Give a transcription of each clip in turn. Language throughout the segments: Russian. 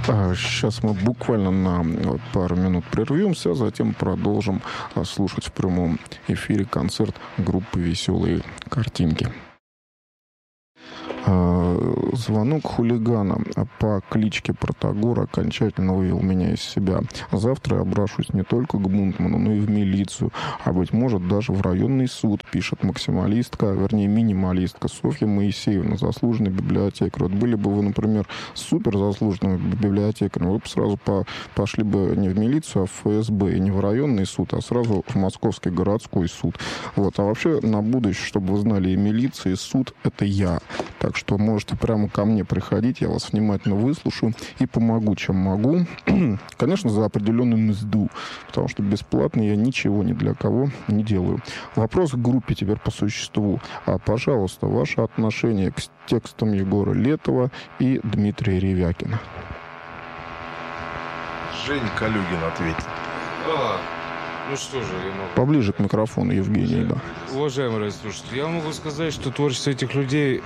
Сейчас мы буквально на пару минут прервемся, затем продолжим слушать в прямом эфире концерт группы «Веселые картинки». Звонок хулигана по кличке Протагор окончательно вывел меня из себя. Завтра я обращусь не только к Бунтману, но и в милицию, а, быть может, даже в районный суд, пишет максималистка, вернее, минималистка Софья Моисеевна, заслуженный библиотекарь. Вот были бы вы, например, супер заслуженным библиотекарем, вы бы сразу пошли бы не в милицию, а в ФСБ, и не в районный суд, а сразу в Московский городской суд. Вот. А вообще, на будущее, чтобы вы знали, и милиция, и суд — это я. Так что можете прямо ко мне приходить, я вас внимательно выслушаю и помогу, чем могу. Конечно, за определенную мзду, потому что бесплатно я ничего ни для кого не делаю. Вопрос к группе теперь по существу. Пожалуйста, ваше отношение к текстам Егора Летова и Дмитрия Ревякина. Женя Калюгин ответит. Ну что же, я могу... Поближе к микрофону, Евгений, да. Уважаемый радиослушатель, я могу сказать, что творчество этих людей,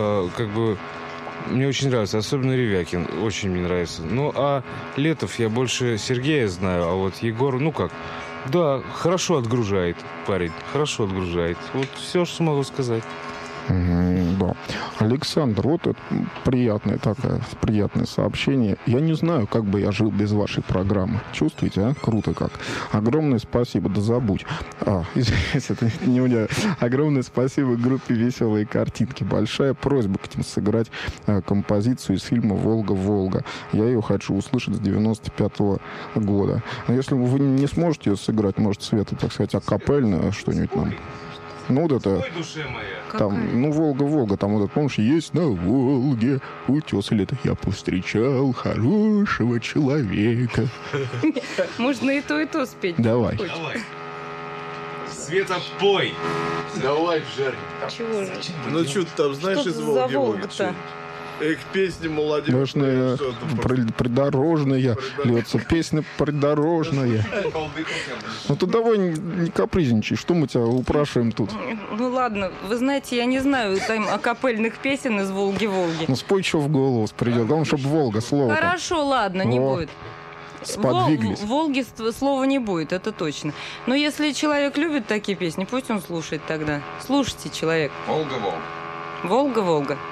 мне очень нравится, особенно Ревякин, очень мне нравится. Ну, а Летов я больше Сергея знаю, а вот Егор, да, хорошо отгружает парень, хорошо отгружает. Вот все, что могу сказать. Да. Александр, вот это приятное сообщение. Я не знаю, как бы я жил без вашей программы. Чувствуете, а? Круто как. Огромное спасибо. Да забудь. Извините, это не у меня. Огромное спасибо группе «Веселые картинки». Большая просьба к ним сыграть композицию из фильма «Волга-Волга». Я ее хочу услышать с 95-го года. Но если вы не сможете ее сыграть, может, Света, так сказать, акапельно что-нибудь нам... Ну, вот это... Там, Волга-Волга, там вот это, помнишь, есть на Волге утес, или это я повстречал хорошего человека. Можно и то спеть. Давай. Света, пой! Давай, Жарик. Чего же? Ну, что ты там знаешь из Волги-Волги? Эх, песни молодежь. Должная придорожная, льется песня придорожная. Ну ты давай не капризничай, что мы тебя упрашиваем тут? Ну ладно, вы знаете, я не знаю там акапельных песен из «Волги-Волги». Ну спой, что в голову придет, главное, чтобы Волга слово. Хорошо, ладно, не будет. Сподвиглись. В «Волге» слова не будет, это точно. Но если человек любит такие песни, пусть он слушает тогда. Слушайте, человек. Волга-Волга. «Волга-Волга».